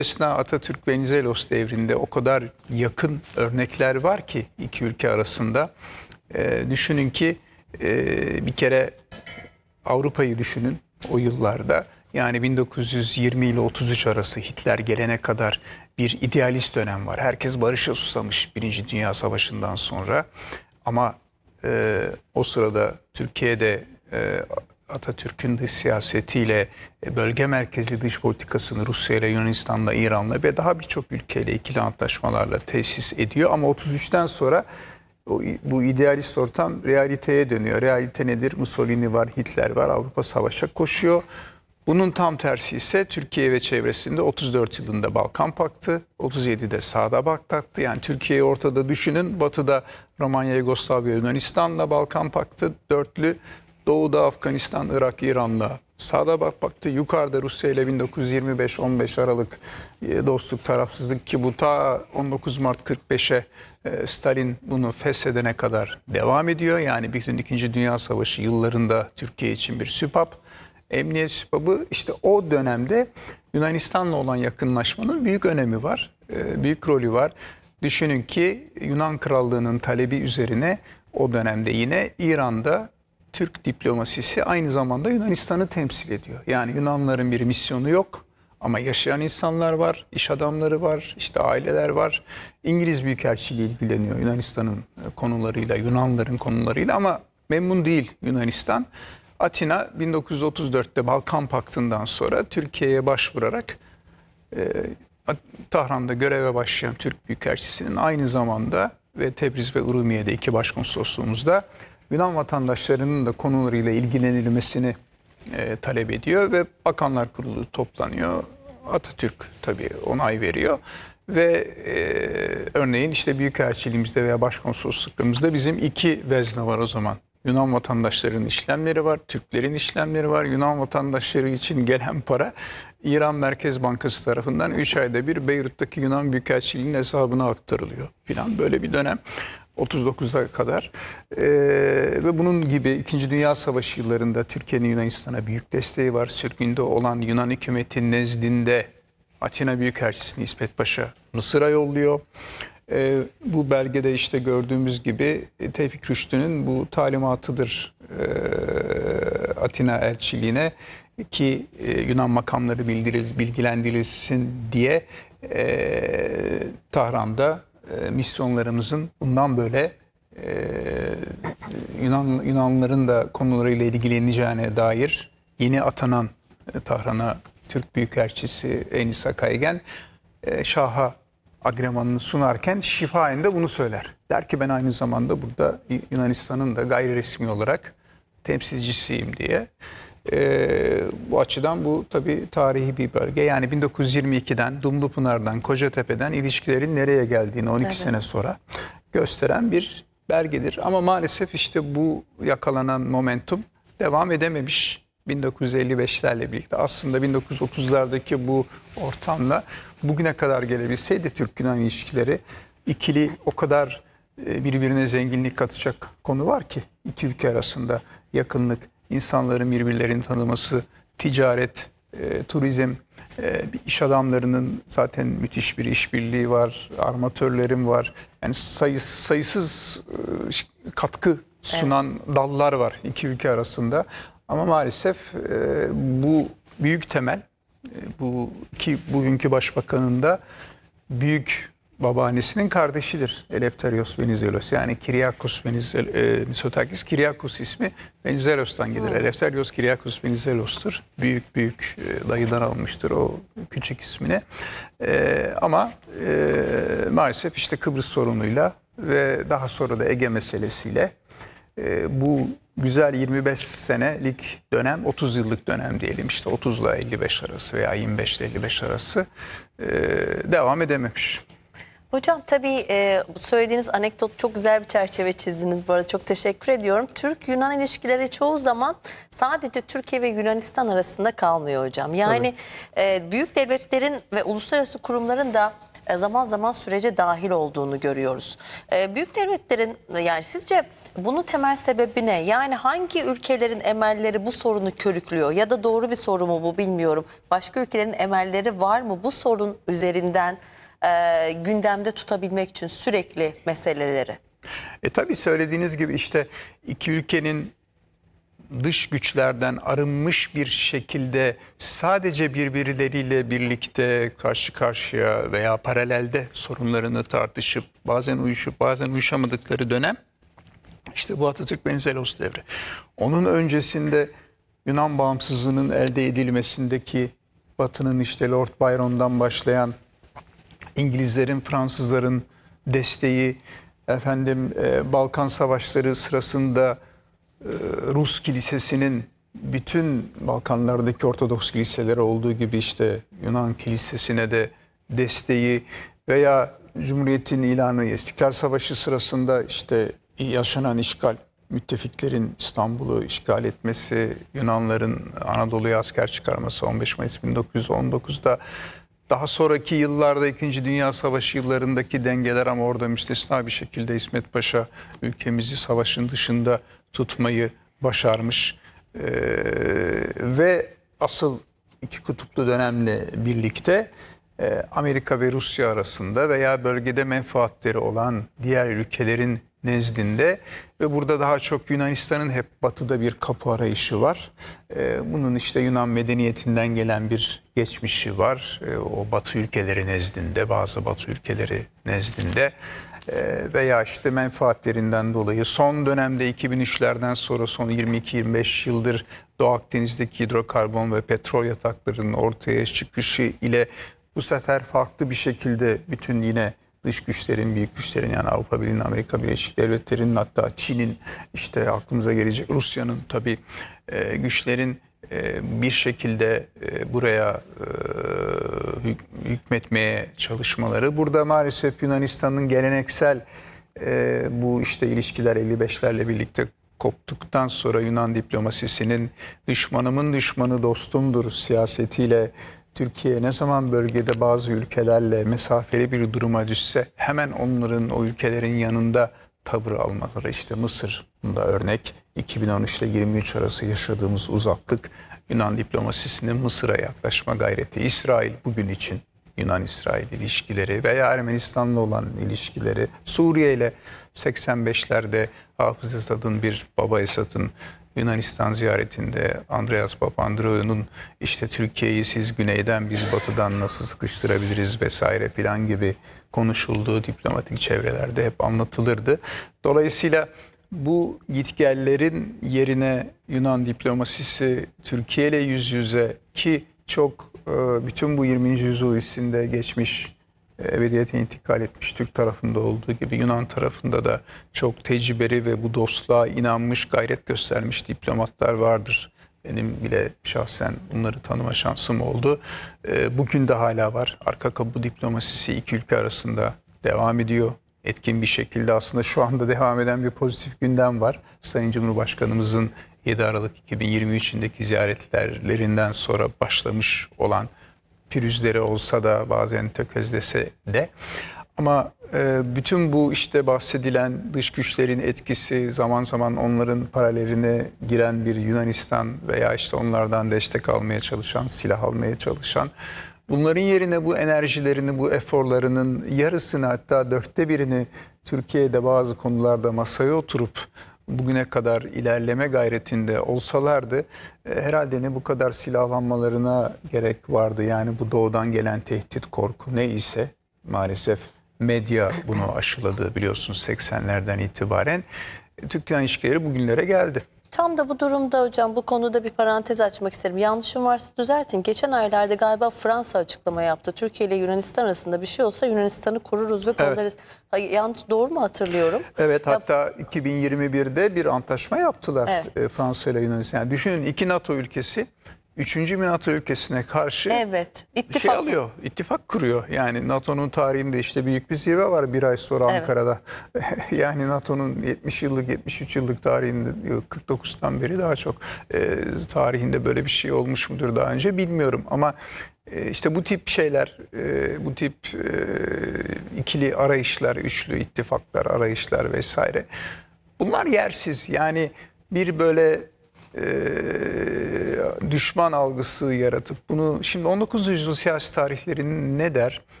Atatürk Venizelos devrinde o kadar yakın örnekler var ki iki ülke arasında. Düşünün ki bir kere Avrupa'yı düşünün o yıllarda. Yani 1920 ile 33 arası Hitler gelene kadar bir idealist dönem var. Herkes barışa susamış Birinci Dünya Savaşı'ndan sonra. Ama o sırada Türkiye'de Atatürk'ün dış siyasetiyle bölge merkezi dış politikasını Rusya ile Yunanistan'la, İran'la ve daha birçok ülkeyle ikili antlaşmalarla tesis ediyor. Ama 33'ten sonra bu idealist ortam realiteye dönüyor. Realite nedir? Mussolini var, Hitler var, Avrupa savaşa koşuyor. Bunun tam tersi ise Türkiye ve çevresinde 34 yılında Balkan Paktı, 37'de Sağda Paktı. Yani Türkiye'yi ortada düşünün. Batı'da Romanya, Yugoslavya, Yunanistan'la Balkan Paktı dörtlü. Doğu'da Afganistan, Irak, İran'la Sağda Paktı. Yukarıda Rusya ile 1925-15 Aralık dostluk, tarafsızlık ki bu ta 19 Mart 45'e Stalin bunu feshedene kadar devam ediyor. Yani İkinci Dünya Savaşı yıllarında Türkiye için bir süpap. Emniyet süpabı işte o dönemde Yunanistan'la olan yakınlaşmanın büyük önemi var. Büyük rolü var. Düşünün ki Yunan Krallığı'nın talebi üzerine o dönemde yine İran'da Türk diplomasisi aynı zamanda Yunanistan'ı temsil ediyor. Yani Yunanların bir misyonu yok ama yaşayan insanlar var, iş adamları var, işte aileler var. İngiliz Büyükelçiliği ilgileniyor Yunanistan'ın konularıyla, Yunanların konularıyla ama memnun değil Yunanistan. Atina 1934'te Balkan Paktı'ndan sonra Türkiye'ye başvurarak Tahran'da göreve başlayan Türk Büyükelçisi'nin aynı zamanda ve Tebriz ve Urumiye'de iki başkonsolosluğumuzda Yunan vatandaşlarının da konularıyla ilgilenilmesini talep ediyor ve Bakanlar Kurulu toplanıyor. Atatürk tabii onay veriyor ve örneğin işte Büyükelçiliğimizde veya başkonsolosluklarımızda bizim iki vezne var o zaman. Yunan vatandaşlarının işlemleri var, Türklerin işlemleri var. Yunan vatandaşları için gelen para İran Merkez Bankası tarafından 3 ayda bir Beyrut'taki Yunan Büyükelçiliği'nin hesabına aktarılıyor filan böyle bir dönem. 39'a kadar ve bunun gibi 2. Dünya Savaşı yıllarında Türkiye'nin Yunanistan'a büyük desteği var. Sürgünde olan Yunan hükümeti nezdinde Atina Büyükelçisi'ni İsmet Paşa Mısır'a yolluyor. Bu belgede işte gördüğümüz gibi Tevfik Rüştü'nün bu talimatıdır Atina elçiliğine ki Yunan makamları bilgilendirilsin diye Tahran'da misyonlarımızın bundan böyle Yunanlıların da konularıyla ilgileneceğine dair yeni atanan Tahran'a Türk Büyükelçisi Enis Akaygen Şah'a agremanını sunarken şifaen de bunu söyler. Der ki ben aynı zamanda burada Yunanistan'ın da gayri resmi olarak temsilcisiyim diye. Bu açıdan bu tabii tarihi bir bölge. Yani 1922'den, Dumlupınar'dan, Kocatepe'den ilişkilerin nereye geldiğini 12 sene sonra gösteren bir belgedir. Ama maalesef işte bu yakalanan momentum devam edememiş 1955'lerle birlikte. Aslında 1930'lardaki bu ortamla bugüne kadar gelebilseydi Türk-Yunan ilişkileri ikili o kadar birbirine zenginlik katacak konu var ki iki ülke arasında yakınlık, insanların birbirlerini tanıması, ticaret, turizm, iş adamlarının zaten müthiş bir işbirliği var, armatörlerim var. Yani sayısız katkı sunan dallar var iki ülke arasında. Ama maalesef bu büyük temel, bu ki bugünkü başbakanın da büyük babaannesinin kardeşidir Eleftherios Venizelos. Yani Kyriakos Mitsotakis, Kyriakos ismi Venizelos'tan gelir. Eleftherios Kyriakos Venizelos'tur. Büyük dayıdan almıştır o küçük ismini. Ama maalesef işte Kıbrıs sorunuyla ve daha sonra da Ege meselesiyle bu güzel 25 senelik dönem, 30 yıllık dönem diyelim işte 30 ile 55 arası veya 25 ile 55 arası devam edememiş. Hocam tabii söylediğiniz anekdot çok güzel bir çerçeve çizdiniz bu arada. Çok teşekkür ediyorum. Türk-Yunan ilişkileri çoğu zaman sadece Türkiye ve Yunanistan arasında kalmıyor hocam. Yani büyük devletlerin ve uluslararası kurumların da zaman zaman sürece dahil olduğunu görüyoruz. Büyük devletlerin, yani sizce bunun temel sebebi ne? Yani hangi ülkelerin emelleri bu sorunu körüklüyor? Ya da doğru bir soru mu bu, bilmiyorum. Başka ülkelerin emelleri var mı bu sorun üzerinden gündemde tutabilmek için sürekli meseleleri? Tabii söylediğiniz gibi işte iki ülkenin dış güçlerden arınmış bir şekilde sadece birbirleriyle birlikte karşı karşıya veya paralelde sorunlarını tartışıp bazen uyuşup bazen uyuşamadıkları dönem işte bu Atatürk Venizelos devri. Onun öncesinde Yunan bağımsızlığının elde edilmesindeki Batı'nın işte Lord Byron'dan başlayan İngilizlerin, Fransızların desteği, Balkan Savaşları sırasında Rus kilisesinin bütün Balkanlardaki Ortodoks kiliselere olduğu gibi işte Yunan kilisesine de desteği veya Cumhuriyet'in ilanı, İstiklal Savaşı sırasında işte yaşanan işgal, müttefiklerin İstanbul'u işgal etmesi, Yunanların Anadolu'ya asker çıkarması 15 Mayıs 1919'da, daha sonraki yıllarda 2. Dünya Savaşı yıllarındaki dengeler, ama orada müstesna bir şekilde İsmet Paşa ülkemizi savaşın dışında tutmayı başarmış. Ve asıl iki kutuplu dönemle birlikte Amerika ve Rusya arasında veya bölgede menfaatleri olan diğer ülkelerin nezdinde ve burada daha çok Yunanistan'ın hep batıda bir kapı arayışı var. Bunun işte Yunan medeniyetinden gelen bir geçmişi var. O batı ülkeleri nezdinde, bazı batı ülkeleri nezdinde veya işte menfaatlerinden dolayı son dönemde 2003'lerden sonra son 22-25 yıldır Doğu Akdeniz'deki hidrokarbon ve petrol yataklarının ortaya çıkışı ile bu sefer farklı bir şekilde bütün yine dış güçlerin, büyük güçlerin, yani Avrupa Birliği'nin, Amerika Birleşik Devletleri'nin, hatta Çin'in, işte aklımıza gelecek Rusya'nın tabii güçlerin bir şekilde buraya hükmetmeye çalışmaları. Burada maalesef Yunanistan'ın geleneksel bu işte ilişkiler 55'lerle birlikte koptuktan sonra Yunan diplomasisinin düşmanımın düşmanı dostumdur siyasetiyle Türkiye ne zaman bölgede bazı ülkelerle mesafeli bir duruma düşse hemen onların, o ülkelerin yanında tavır almaları, işte Mısır'da örnek 2013 ile 23 arası yaşadığımız uzaklık, Yunan diplomasisinin Mısır'a yaklaşma gayreti, İsrail bugün için Yunan-İsrail ilişkileri veya Ermenistan'la olan ilişkileri, Suriye ile 85'lerde Hafız Esad'ın, bir Baba Esad'ın Yunanistan ziyaretinde Andreas Papandreou'nun işte Türkiye'yi siz güneyden biz batıdan nasıl sıkıştırabiliriz vesaire filan gibi konuşulduğu diplomatik çevrelerde hep anlatılırdı. Dolayısıyla bu gitgellerin yerine Yunan diplomasisi Türkiye ile yüz yüze, ki çok bütün bu 20. yüzyıl içinde geçmiş, ebediyete intikal etmiş Türk tarafında olduğu gibi Yunan tarafında da çok tecrübeli ve bu dostluğa inanmış, gayret göstermiş diplomatlar vardır. Benim bile şahsen bunları tanıma şansım oldu. Bugün de hala var. Arka kapı diplomasisi iki ülke arasında devam ediyor. Etkin bir şekilde aslında şu anda devam eden bir pozitif gündem var. Sayın Cumhurbaşkanımızın 7 Aralık 2023'ündeki ziyaretlerinden sonra başlamış olan pürüzleri olsa da bazen tökezlese de, ama bütün bu işte bahsedilen dış güçlerin etkisi, zaman zaman onların paralellerine giren bir Yunanistan veya işte onlardan destek almaya çalışan, silah almaya çalışan, bunların yerine bu enerjilerini, bu eforlarının yarısını, hatta 1/4'ini Türkiye'de bazı konularda masaya oturup bugüne kadar ilerleme gayretinde olsalardı herhalde ne bu kadar silahlanmalarına gerek vardı. Yani bu doğudan gelen tehdit, korku ne ise maalesef medya bunu aşıladı, biliyorsunuz 80'lerden itibaren. Türk-Yunan ilişkileri bugünlere geldi. Tam da bu durumda hocam, bu konuda bir parantez açmak isterim. Yanlışım varsa düzeltin. Geçen aylarda galiba Fransa açıklama yaptı. Türkiye ile Yunanistan arasında bir şey olsa Yunanistan'ı koruruz ve kollarız. Evet. Yanlış, doğru mu hatırlıyorum? Evet, hatta 2021'de bir antlaşma yaptılar, evet, Fransa ile Yunanistan. Yani düşünün, iki NATO ülkesi 3. bir NATO ülkesine karşı ittifak şey alıyor, ittifak kuruyor. Yani NATO'nun tarihinde işte büyük bir zirve var bir ay sonra Ankara'da. Yani NATO'nun 70 yıllık, 73 yıllık tarihinde, 49'dan beri daha çok tarihinde böyle bir şey olmuş mudur daha önce bilmiyorum. Ama işte bu tip şeyler, bu tip ikili arayışlar, üçlü ittifaklar, arayışlar vesaire. Bunlar yersiz. Yani bir böyle düşman algısı yaratıp bunu, şimdi 19. yüzyıl siyasi tarihlerinin ne der?